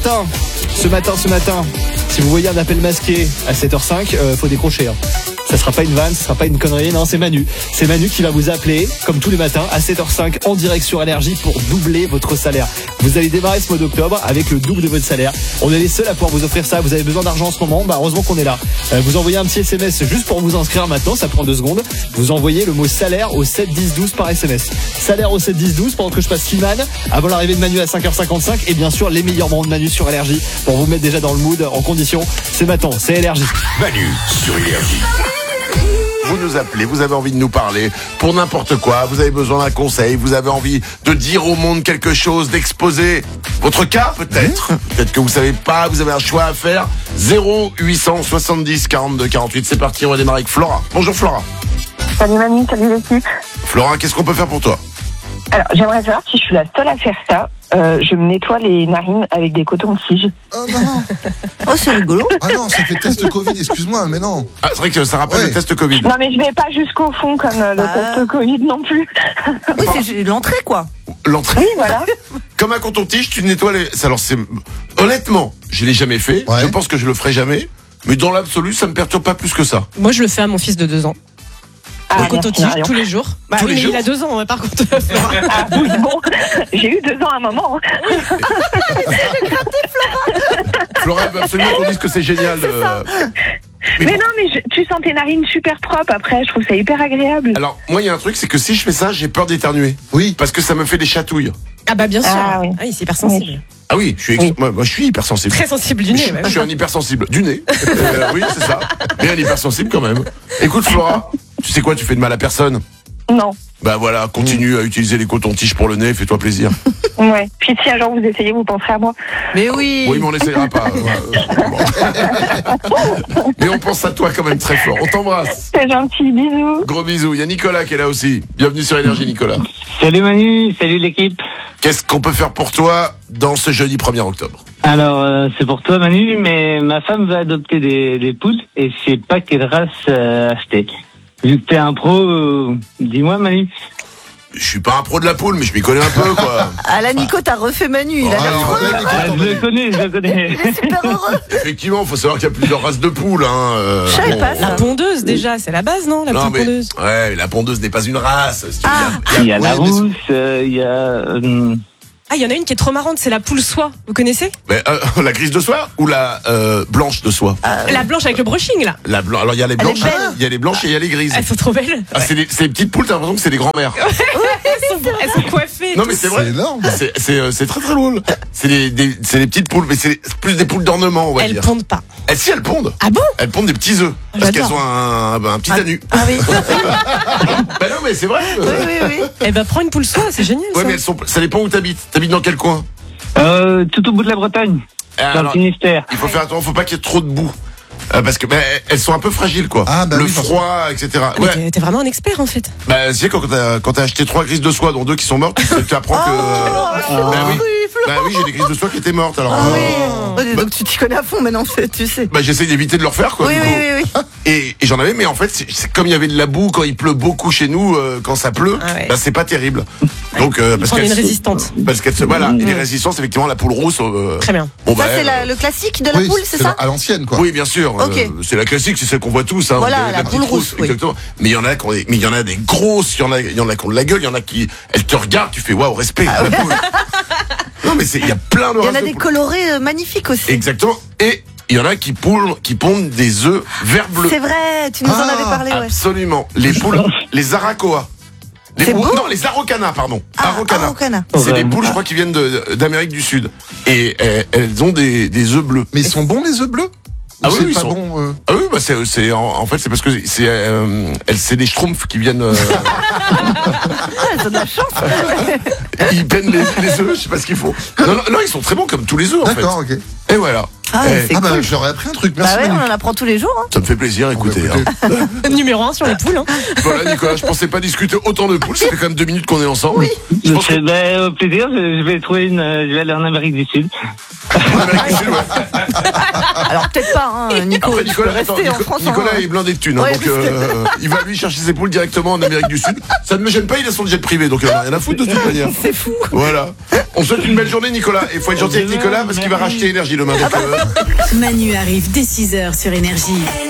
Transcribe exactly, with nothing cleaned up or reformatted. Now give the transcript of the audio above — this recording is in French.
matin, ce matin, ce matin, si vous voyez un appel masqué à sept heures cinq, euh, faut décrocher. Hein. Ça sera pas une vanne, ça sera pas une connerie, non, c'est Manu. C'est Manu qui va vous appeler, comme tous les matins, à sept heures cinq, en direct sur Énergie pour doubler votre salaire. Vous allez démarrer ce mois d'octobre avec le double de votre salaire. On est les seuls à pouvoir vous offrir ça. Vous avez besoin d'argent en ce moment, bah heureusement qu'on est là. Euh, vous envoyez un petit S M S juste pour vous inscrire maintenant, ça prend deux secondes. Vous envoyez le mot salaire au sept dix douze par S M S. Salaire au sept dix douze pendant que je passe Slimane, avant l'arrivée de Manu à cinq heures cinquante-cinq, et bien sûr les meilleurs moments de Manu sur Énergie pour vous mettre déjà dans le mood, en condition. C'est maintenant, c'est Énergie. Manu sur Énergie. Vous nous appelez, vous avez envie de nous parler pour n'importe quoi, vous avez besoin d'un conseil, vous avez envie de dire au monde quelque chose, d'exposer votre cas peut-être. Mmh. Peut-être que vous savez pas, vous avez un choix à faire. zéro huit cent soixante-dix quarante-deux quarante-huit, c'est parti, on va démarrer avec Flora. Bonjour Flora. Salut Manu, salut l'équipe. Flora, qu'est-ce qu'on peut faire pour toi? Alors, j'aimerais savoir si je suis la seule à faire ça. Euh, je me nettoie les narines avec des cotons-tiges. Oh non. Oh, c'est rigolo. Ah non, ça fait test Covid, excuse-moi, mais non. Ah, c'est vrai que ça rappelle ouais. le test Covid. Non, mais je vais pas jusqu'au fond comme euh, le ah. test Covid non plus. Oui, c'est l'entrée, quoi. L'entrée. Oui, voilà. Comme un coton-tige, tu nettoies les... Alors, c'est... Honnêtement, je l'ai jamais fait. Ouais. Je pense que je le ferai jamais. Mais dans l'absolu, ça me perturbe pas plus que ça. Moi, je le fais à mon fils de deux ans. Ah, le coton-tige tous les jours. Bah, tous oui, les mais jours. il a deux ans, hein, par contre. Ah oui, bon, j'ai eu deux ans à un moment. Flora, il veut absolument qu'on dise que c'est génial. C'est euh... Mais, mais non, mais je, tu sens tes narines super propres après, je trouve ça hyper agréable. Alors, moi, il y a un truc, c'est que si je fais ça, j'ai peur d'éternuer. Oui. Parce que ça me fait des chatouilles. Ah bah bien sûr. Ah oui, ah, il est hypersensible. Oui. Ah oui, je suis, ex... oui. Moi, moi, je suis hypersensible. Très sensible du nez. Je, ouais. je suis un hypersensible du nez. euh, oui, c'est ça. Mais un hypersensible quand même. Écoute, Flora, tu sais quoi, tu fais de mal à personne. Non. Bah voilà, continue mmh. à utiliser les cotons-tiges pour le nez, fais-toi plaisir. Ouais. Puis si un jour vous essayez, vous penserez à moi. Mais oui. Oui, mais on n'essayera pas. Mais on pense à toi quand même très fort. On t'embrasse. C'est gentil, bisous. Gros bisous. Il y a Nicolas qui est là aussi. Bienvenue sur Énergie, Nicolas. Salut Manu, salut l'équipe. Qu'est-ce qu'on peut faire pour toi dans ce jeudi premier octobre? Alors, euh, c'est pour toi Manu, mais ma femme va adopter des, des poules et je sais pas quelle race euh, acheter. Vu que t'es un pro, euh, dis-moi Manu. Je suis pas un pro de la poule, mais je m'y connais un peu, quoi. Ah là, Nico, t'as refait Manu. Il a Ah, l'air alors, heureux. ouais, Nico, Ah, je le connais, je le connais. Il est super heureux. Effectivement, il faut savoir qu'il y a plusieurs races de poules. Hein. Euh, Je savais pas La ça. pondeuse, déjà, c'est la base, non? La non, petite mais, pondeuse. ouais, la pondeuse n'est pas une race. Si tu veux, Ah. il y a- Il y a la ouais, mais rousse, euh, il y a... Euh, Ah, il y en a une qui est trop marrante, c'est la poule soie. Vous connaissez? Mais, euh, la grise de soie ou la euh, blanche de soie? Euh, La blanche avec le brushing, là. La blanche. Alors il y a les Elle est blanches, belle. il y a les blanches et il y a les grises. Elles sont trop belles. Ah, c'est des, c'est des petites poules, t'as l'impression que c'est des grands-mères. Elles sont, elles sont coiffées. et Non tout. mais c'est C'est vrai. énorme. C'est c'est euh, c'est très très drôle. C'est des, des c'est des petites poules, mais c'est plus des poules d'ornement, on va Elles dire. pondent pas. Elles si elles pondent. Ah bon? Elles pondent des petits œufs parce J'adore. qu'elles ont un, un, un petit anus. Ah oui. Bah non mais c'est vrai. Oui, oui, oui. Eh ben, prends une poule soie, c'est génial, Ouais ça. mais elles sont, ça dépend où t'habites. T'habites dans quel coin? euh, tout au bout de la Bretagne, dans Alors, le Finistère. il faut faire attention, faut pas qu'il y ait trop de boue. Euh, parce que bah, elles sont un peu fragiles quoi. Ah, bah le oui, froid, et cetera. Mais Ouais. t'es- T'es vraiment un expert, en fait. Bah tu sais quand t'as quand t'as acheté trois grises de soie dont deux qui sont mortes, tu apprends que. Oh, bah oui. Florent. Bah oui, j'ai des grises de soie qui étaient mortes alors. Ah euh, oui. Ouais, donc tu t'y connais à fond maintenant, tu sais. Bah j'essaie d'éviter de le refaire quoi. Oui, du oui, coup. oui, oui. Et, et j'en avais, mais en fait, c'est, c'est comme il y avait de la boue quand il pleut beaucoup chez nous, euh, quand ça pleut, Ah ouais. bah c'est pas terrible. Donc euh, parce Prendre qu'elle une se- résistante. parce qu'elle se voilà, et les résistances effectivement la poule rousse. Euh, Très bien. Bon, Ça, bah, c'est euh, la- le classique de la Oui, poule, c'est ça? à l'ancienne, quoi. Oui, bien sûr. Ok. euh, c'est la classique, c'est celle qu'on voit tous. Hein, Voilà, Vous avez la petite poule rousse, oui. Exactement. Mais il y en a, qui ont des- mais il y en a des grosses, il y en a, il y en a qui ont de la gueule, il y en a qui, elles te regardent, tu fais waouh, respect. la poule. Non, mais c'est, il y a plein de Il y en races a de des poules. colorés euh, magnifiques aussi. Exactement. Et il y en a qui poulent, qui pondent des œufs vert bleu. C'est vrai, tu nous en Ah, avais parlé, ouais. Absolument. Les poules, les aracoas. Les, C'est ou- beau. non, les araucanas, pardon. Ah, Araucanas. araucana. C'est Ouais. des poules, je crois, qui viennent de- d'Amérique du Sud. Et euh, elles ont des, des œufs bleus. Mais ils sont bons, les œufs bleus? Ah Ou oui, c'est ils pas sont- bon, euh... Ah oui, bah c'est, c'est en, en fait c'est parce que c'est, euh, elles, c'est des schtroumpfs qui viennent. Euh, Ah, elles ont de la chance. ils peignent les, les œufs, je sais pas ce qu'il faut. Non, non, non, ils sont très bons comme tous les œufs en fait. D'accord, ok. Et voilà. Ah, Eh, c'est Ah bah, cool. j'aurais appris un truc, merci Bah ouais, Manu. on en apprend tous les jours. Hein. Ça me fait plaisir, écoutez. Bah, écoutez. hein. Numéro un sur les poules, hein. Voilà, Nicolas, je pensais pas discuter autant de poules. Ça fait quand même deux minutes qu'on est ensemble. Oui. Je pense que C'est ben, au plaisir, je, je vais trouver une, euh, je vais aller en Amérique du Sud. en Amérique du Sud, ouais. Alors peut-être pas, hein, Nico. Après, tu Nicolas, peux attends, rester en Nico- France. Nicolas hein. est blindé de thunes, hein, Ouais, donc euh, il va lui chercher ses poules directement en Amérique du Sud. Ça ne me gêne pas, il a son jet privé, donc il n'a rien à foutre de toute manière. C'est fou. Voilà. On souhaite une belle journée, Nicolas. Et il faut être gentil avec Nicolas parce qu'il va racheter énergie demain. Donc, euh, Manu arrive dès six heures sur Énergie.